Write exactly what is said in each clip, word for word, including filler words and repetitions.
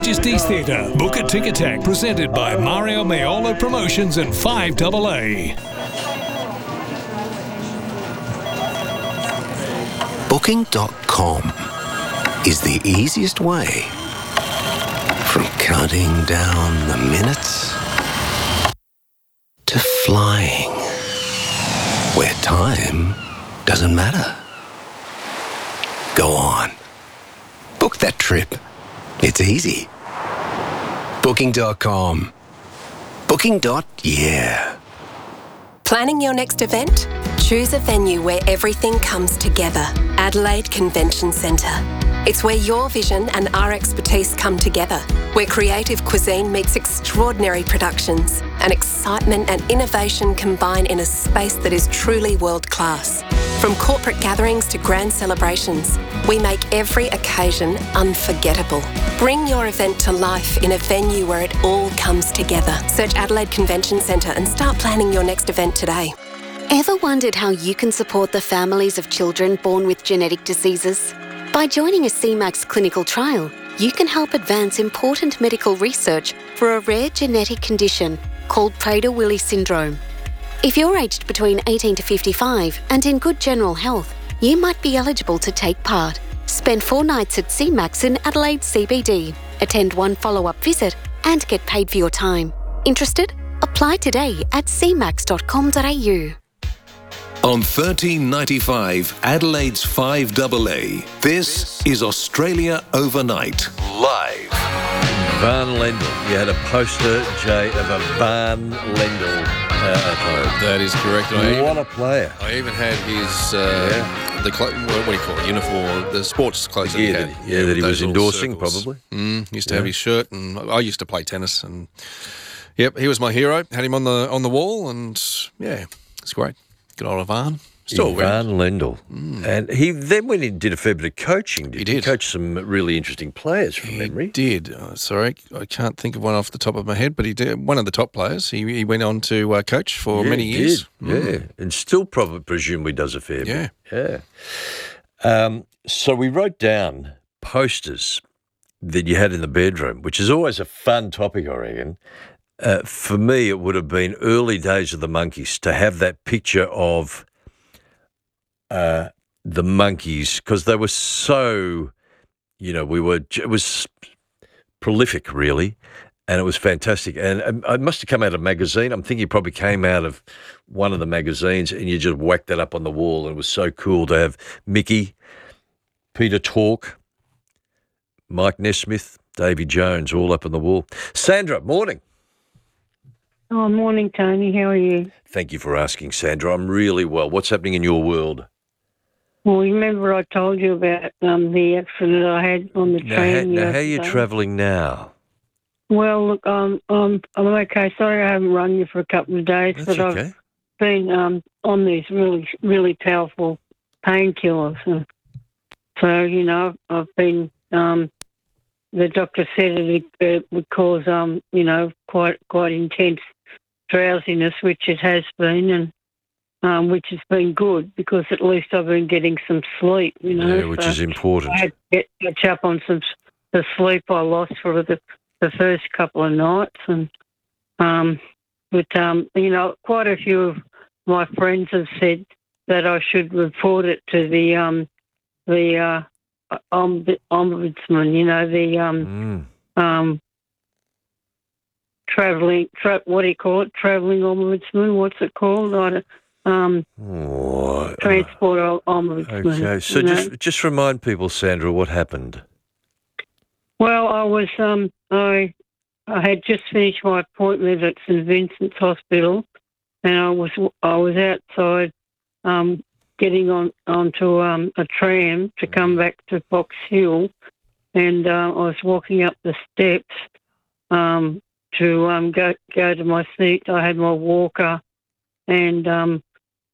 Majesty's Theatre. Book a Ticket Tag presented by Mario Maiolo Promotions and five double A. Booking dot com is the easiest way from counting down the minutes to flying where time doesn't matter. Go on. Book that trip. It's easy. Booking dot com. Booking. Yeah. Planning your next event? Choose a venue where everything comes together. Adelaide Convention Centre. It's where your vision and our expertise come together, where creative cuisine meets extraordinary productions, and excitement and innovation combine in a space that is truly world-class. From corporate gatherings to grand celebrations, we make every occasion unforgettable. Bring your event to life in a venue where it all comes together. Search Adelaide Convention Centre and start planning your next event today. Ever wondered how you can support the families of children born with genetic diseases? By joining a C MAX clinical trial, you can help advance important medical research for a rare genetic condition called Prader-Willi syndrome. If you're aged between eighteen to fifty-five and in good general health, you might be eligible to take part. Spend four nights at C MAX in Adelaide C B D, attend one follow-up visit and get paid for your time. Interested? Apply today at c max dot com dot a u. On thirteen ninety-five, Adelaide's five double A, this is Australia Overnight, live. Van Lendl. You had a poster, Jay, of a Van Lendl uh, at home. That is correct. What I even, a player. I even had his, uh, Yeah. the clo- what do you call it, uniform, the sports clothes that Yeah, he that had. he- yeah, that he those was little endorsing, circles. probably. Mm, used to Yeah. have his shirt, and I used to play tennis, and yep, he was my hero. Had him on the on the wall, and yeah, it's great. Good old Van. Still Van very- Lendl. And he then went in and did a fair bit of coaching. Did He did. Coach some really interesting players from He memory. did. Uh, sorry, I can't think of one off the top of my head, but he did. One of the top players. He, he went on to uh, coach for Yeah, many he years. did, Yeah, and still probably presumably does a fair Yeah. bit. Yeah. Um, so we wrote down posters that you had in the bedroom, which is always a fun topic, I reckon. Uh, for me, it would have been early days of the Monkeys to have that picture of uh, the Monkeys, because they were so, you know, we were, it was prolific, really, and it was fantastic. And um, it must have come out of a magazine. I'm thinking it probably came out of one of the magazines, and you just whacked that up on the wall, and it was so cool to have Mickey, Peter Tork, Mike Nesmith, Davy Jones all up on the wall. Sandra, morning. Oh, morning, Tony. How are you? Thank you for asking, Sandra. I'm really well. What's happening in your world? Well, remember I told you about um, the accident I had on the Now, train how, the now how other are you day? travelling now? Well, look, um, um, I'm okay. Sorry I haven't run you for a couple of days, That's but okay. I've been um, on these really, really powerful painkillers. And so, you know, I've been, um, the doctor said it, it would cause, um, you know, quite quite intense drowsiness, which it has been, and um, which has been good because at least I've been getting some sleep, you know. Yeah, which so is important. I had to get, catch up on some the sleep I lost for the, the first couple of nights, and um, but um, you know, quite a few of my friends have said that I should report it to the um, the uh, om- ombudsman, you know, the um, Mm. um, traveling, tra- what do you call it? Traveling ombudsman. What's it called? I don't, um, Oh, transport o- ombudsman. okay, so you know. just just remind people, Sandra, what happened. Well, I was um, I I had just finished my appointment at St Vincent's Hospital, and I was I was outside, um, getting on onto um, a tram to come back to Box Hill, and uh, I was walking up the steps um, to um, go go to my seat. I had my walker, and um,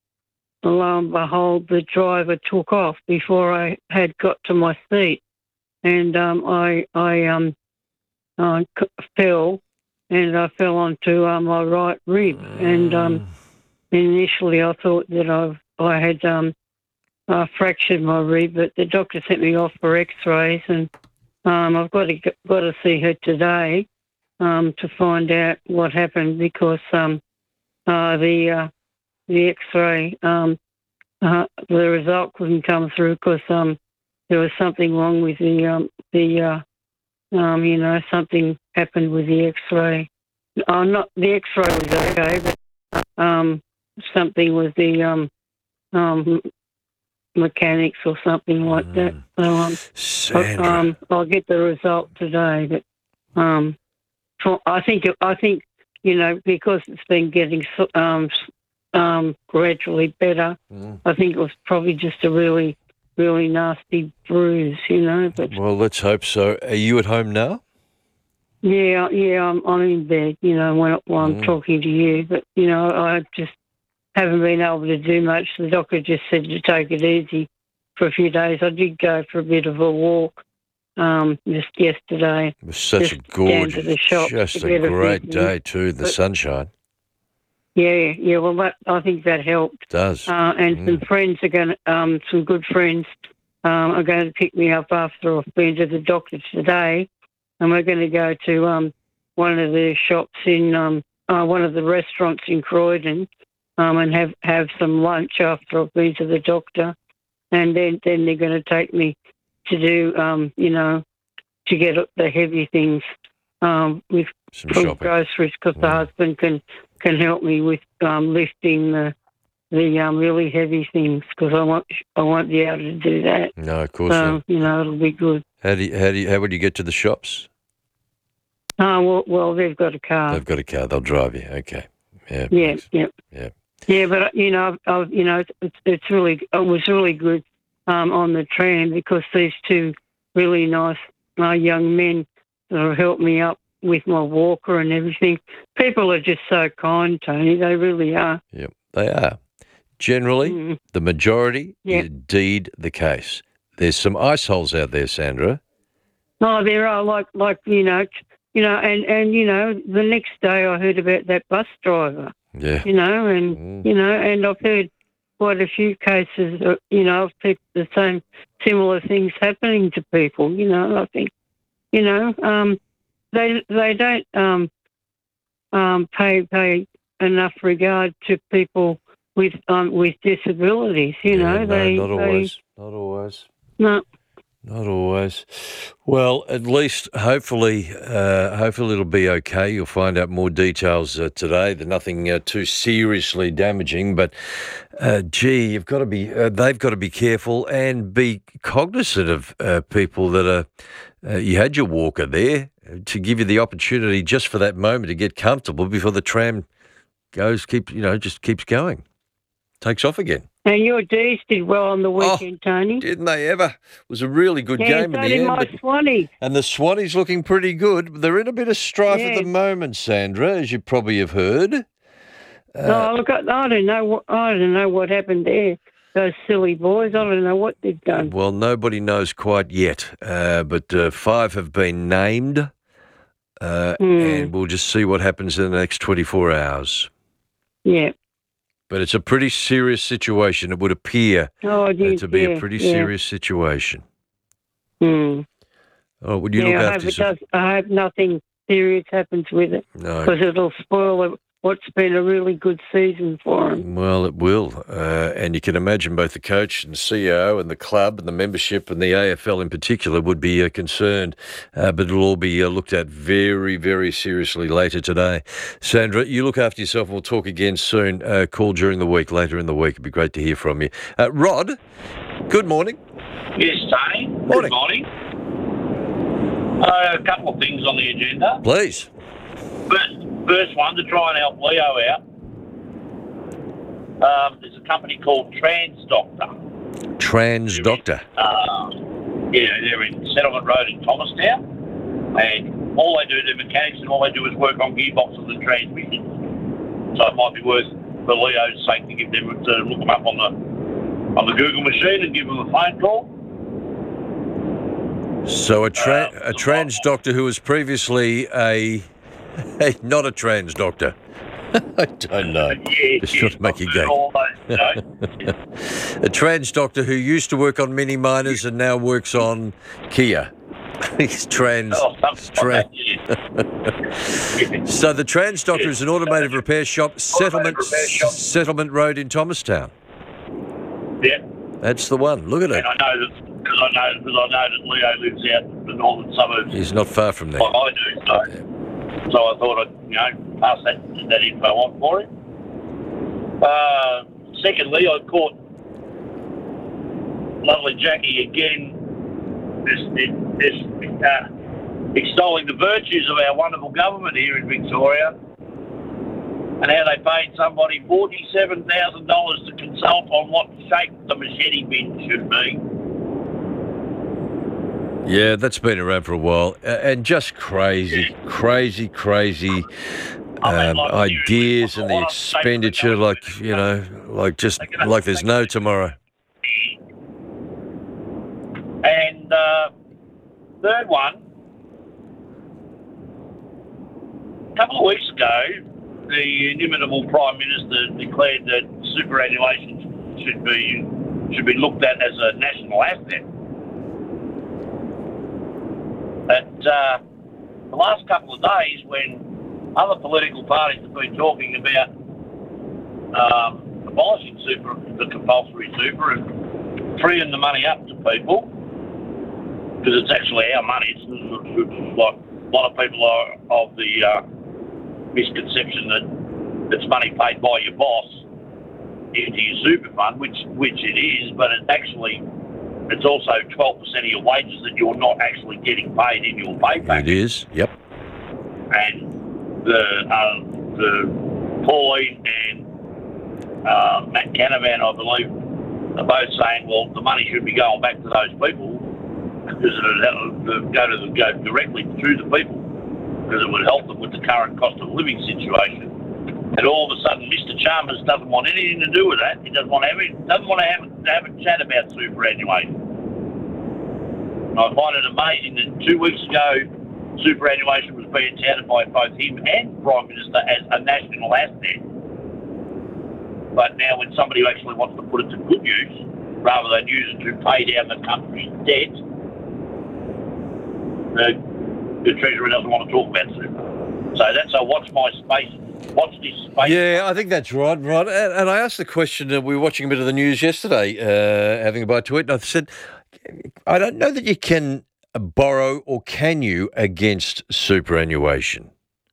lo and behold, the driver took off before I had got to my seat, and um, I I um I c- fell, and I fell onto uh, my right rib, and um, initially I thought that I I had um uh, fractured my rib, but the doctor sent me off for X-rays, and um, I've got to g- got to see her today um, to find out what happened because um, uh, the uh, the X-ray um, uh, the result couldn't come through because um, there was something wrong with the um, the uh, um, you know something happened with the X-ray. Oh, not the X-ray was okay, but um, something with the um, um, mechanics or something like Mm. that. So um, Sandra. um, I'll get the result today. But um, for, I think I think you know because it's been getting so- um, s- um, gradually better. Mm. I think it was probably just a really really nasty bruise, you know. But Well, let's hope so. Are you at home now? yeah, yeah, I'm, I'm in bed, you know, when, while I'm Mm. talking to you. But you know, I just haven't been able to do much. The doctor just said to take it easy for a few days. I did go for a bit of a walk um, just yesterday. It was such a Just down to gorgeous, the shops just to a get a great few day things. too. The But- sunshine Yeah, yeah. Well, that, I think that helped. does. Uh, and some friends are going to, um, some good friends um, are going to pick me up after I've been to the doctor today. And we're going to go to um, one of the shops in, um, uh, one of the restaurants in Croydon um, and have, have some lunch after I've been to the doctor. And then, then they're going to take me to do, um, you know, to get the heavy things um, with Some from shopping. groceries because the Mm. husband can, can help me with um, lifting the the um, really heavy things because I want I won't be able to do that. No, of course So not. you know it'll be good. How do you, how do you, how would you get to the shops? Oh well, well they've got a car. They've got a car. They'll drive you. Okay. Yeah. Yeah, thanks. yeah, Yeah. yeah. But uh, you know, I, you know, it's it's really it was really good um, on the tram because these two really nice uh, young men sort of helped me up with my walker and everything. People are just so kind, Tony. They really are. Yep. They are. Generally, Mm. the majority, Yeah. indeed the case. There's some ice holes out there, Sandra. No, there are like like you know, t- you know, and and you know, the next day I heard about that bus driver, Yeah. you know, and Mm. you know, and I've heard quite a few cases, uh, you know, of people the same similar things happening to people. You know, I think, you know, um, they they don't um, um, pay pay enough regard to people with um, with disabilities. You Yeah, know, no, they not they always. Not always. no. Not always. Well, at least hopefully, uh, hopefully it'll be okay. You'll find out more details uh, today. They're nothing uh, too seriously damaging, but uh, gee, you've got to be. Uh, they've got to be careful and be cognizant of uh, people that are. Uh, you had your walker there to give you the opportunity just for that moment to get comfortable before the tram goes. Keep you know just keeps going, takes off again. And your D's did well on the weekend, Tony. Didn't they ever? It was a really good Yeah, game so in the did end. my but- Swanee. And the Swannies looking pretty good. They're in a bit of strife at Yeah. the moment, Sandra, as you probably have heard. oh, look, I, I don't know what I don't know what happened there. Those silly boys. I don't know what they've done. Well, nobody knows quite yet, uh, but uh, five have been named, uh, Hmm. and we'll just see what happens in the next twenty-four hours. Yeah. But it's a pretty serious situation. It would appear Oh, uh, yeah, to be yeah, a pretty yeah. serious situation. Hmm. Oh, would you yeah, look I after hope it yourself? does. I hope nothing serious happens with it No. because it'll spoil what's been a really good season for them. Well, it will. Uh, and you can imagine both the coach and C E O and the club and the membership and the A F L in particular would be uh, concerned. Uh, but it'll all be uh, looked at very, very seriously later today. Sandra, you look after yourself and we'll talk again soon. Uh, call during the week, later in the week. It'd be great to hear from you. Uh, Rod, good morning. Yes, Tony. Morning. Good morning. Uh, a couple of things on the agenda. Please. First, first one, to try and help Leo out, um, there's a company called Trans Doctor. Trans Doctor. Uh, yeah, they're in Settlement Road in Thomastown. And all they do, they're mechanics, and all they do is work on gearboxes and transmissions. So it might be worth, for Leo's sake, to give them to look them up on the on the Google machine and give them a phone call. So a, tra- Uh, a trans doctor who was previously a, a not a trans doctor. I don't know. Yeah, Just yeah, trying to make you I've gay. heard all those, you know. A trans doctor who used to work on mini miners and now works on Kia. He's trans. Oh, something like trans. that, yeah. So the Trans Doctor is an automotive repair shop, settlement, repair shop. settlement road in Thomastown. Yeah. That's the one. Look at it. And I know that because I know because I know that Leo lives out in the northern suburbs. He's not far from there. Like I do, so Yeah. so I thought I'd you know pass that that info on for him. Uh, secondly, I caught lovely Jackie again. This this uh, extolling the virtues of our wonderful government here in Victoria, and how they paid somebody forty-seven thousand dollars to consult on what shape the machete bin should be. Yeah, that's been around for a while. Uh, and just crazy, crazy, crazy I mean, um, like, ideas and the seriously, expenditure, like, you know, like just like there's no tomorrow. And uh, third one, a couple of weeks ago, the inimitable Prime Minister declared that superannuation should be should be looked at as a national asset. But uh, the last couple of days, when other political parties have been talking about um, abolishing super, the compulsory super, and freeing the money up to people, because it's actually our money. It's, it's like a lot of people are of the uh, misconception that it's money paid by your boss into your super fund, which which it is, but it's actually it's also twelve percent of your wages that you're not actually getting paid in your pay package. It is, yep. And the uh, the Pauline and uh, Matt Canavan, I believe, are both saying, well, the money should be going back to those people because it would go to the, go directly to the people, because it would help them with the current cost of living situation. And all of a sudden, Mister Chalmers doesn't want anything to do with that. He doesn't want to have it, doesn't want to have, have a chat about superannuation. And I find it amazing that two weeks ago, superannuation was being touted by both him and Prime Minister as a national asset. But now, when somebody actually wants to put it to good use, rather than use it to pay down the country's debt, the, the Treasury doesn't want to talk about super. So that's a watch my space. Watch this space. Yeah, I think that's right, right. And, and I asked the question, uh, we were watching a bite of the news yesterday, uh, having a bite to it, and I said, I don't know that you can borrow, or can you, against superannuation?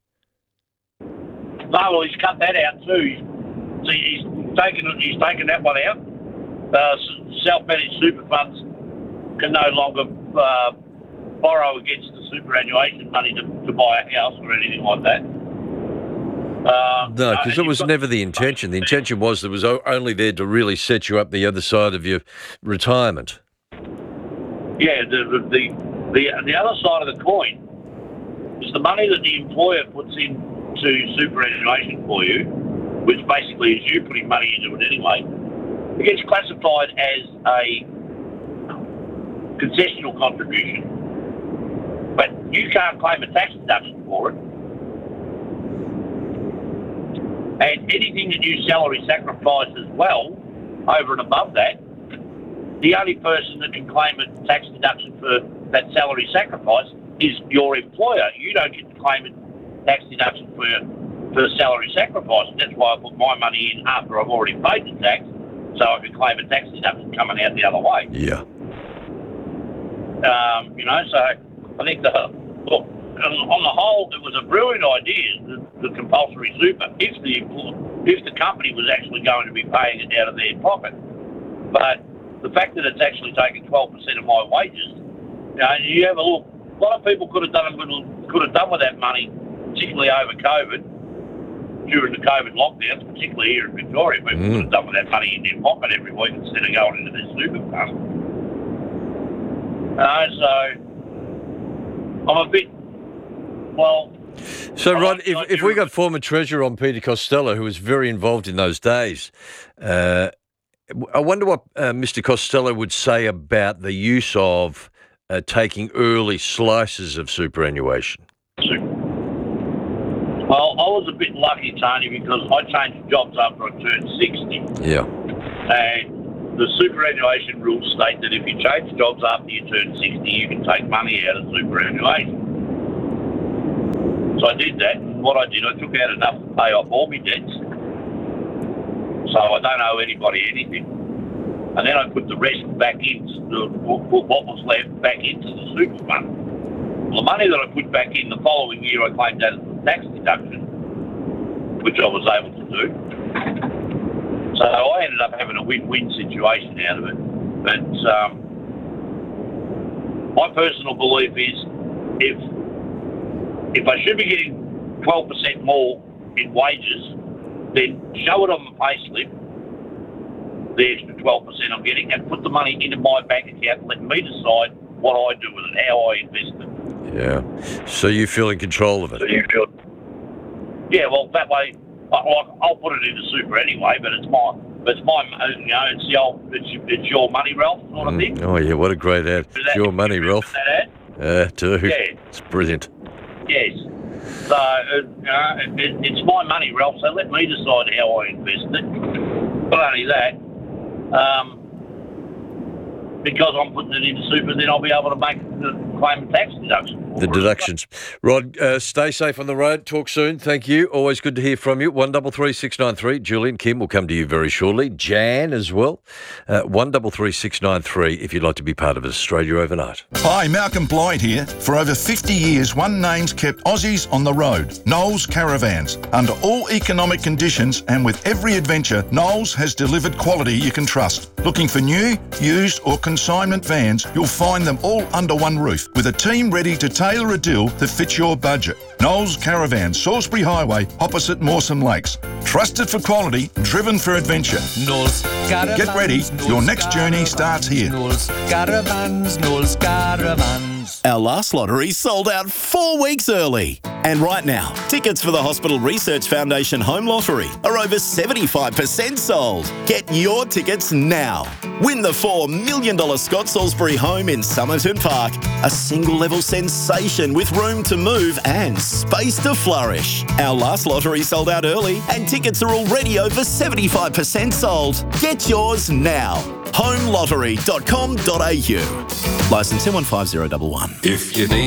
No, well, he's cut that out too. See, he's taken he's taken that one out. Uh, self-managed super funds can no longer uh, borrow against the superannuation money to, to buy a house or anything like that. Uh, No, because uh, it was got- never the intention. The intention was that it was o- only there to really set you up the other side of your retirement. Yeah, the, the the the the other side of the coin is the money that the employer puts into superannuation for you, which basically is you putting money into it anyway. It gets classified as a concessional contribution, but you can't claim a tax deduction for it. And anything that you salary sacrifice as well, over and above that, the only person that can claim a tax deduction for that salary sacrifice is your employer. You don't get to claim a tax deduction for for salary sacrifice. And that's why I put my money in after I've already paid the tax, so I can claim a tax deduction coming out the other way. Yeah. Um, you know, so I think the look, on the whole, it was a brilliant idea, the, the compulsory super, if the if the company was actually going to be paying it out of their pocket. But the fact that it's actually taking twelve percent of my wages, you know, you have a look. A lot of people could have done a could have done with that money, particularly over COVID, during the COVID lockdowns, particularly here in Victoria. People Mm. could have done with that money in their pocket every week instead of going into their super fund. Uh, so I'm a bit well. So, I Rod, like- if, like if we you- got former Treasurer on, Peter Costello, who was very involved in those days, uh, I wonder what uh, Mister Costello would say about the use of uh, taking early slices of superannuation. Well, I was a bit lucky, Tony, because I changed jobs after I turned sixty. Yeah. And the superannuation rules state that if you change jobs after you turn sixty, you can take money out of superannuation. So I did that, and what I did, I took out enough to pay off all my debts. So I don't owe anybody anything. And then I put the rest back into the, what was left back into the super fund. Well, the money that I put back in the following year, I claimed that as a tax deduction, which I was able to do. So I ended up having a win-win situation out of it. But um, my personal belief is if if I should be getting twelve percent more in wages, then show it on the payslip, the extra twelve percent I'm getting, and put the money into my bank account and let me decide what I do with it, how I invest it. Yeah. So you feel in control of it? So you feel, yeah, well, that way, I, I'll put it into super anyway, but it's my, it's my, you know, it's the old, it's, it's your money, Ralph, sort of thing. Oh, yeah, what a great ad. That, it's your money, Ralph. That ad? Uh, too. Yeah. It's brilliant. Yes. So, uh, you know, it, it's my money, Ralph, so let me decide how I invest it. Not only that, um, because I'm putting it into super, then I'll be able to make the claim tax deduction. The deductions. Rod, uh, stay safe on the road. Talk soon. Thank you. Always good to hear from you. one three three six nine three. Julian, Kim will come to you very shortly. Jan as well. Uh, one three three six nine three if you'd like to be part of Australia Overnight. Hi, Malcolm Blythe here. For over fifty years, one name's kept Aussies on the road. Knowles Caravans. Under all economic conditions and with every adventure, Knowles has delivered quality you can trust. Looking for new, used or consignment vans, you'll find them all under one roof with a team ready to tailor a deal that fits your budget. Knowles Caravan, Salisbury Highway, opposite Mawson Lakes. Trusted for quality, driven for adventure. Knowles Caravans. Get ready, your next journey starts here. Knowles Caravans, Knowles Caravans. Our last lottery sold out four weeks early. And right now, tickets for the Hospital Research Foundation Home Lottery are over seventy-five percent sold. Get your tickets now. Win the four million dollars Scott Salisbury home in Somerton Park. A single-level sensation with room to move and space to flourish. Our last lottery sold out early and tickets are already over seventy-five percent sold. Get yours now. home lottery dot com dot a u. Licence M one five zero one one. If you need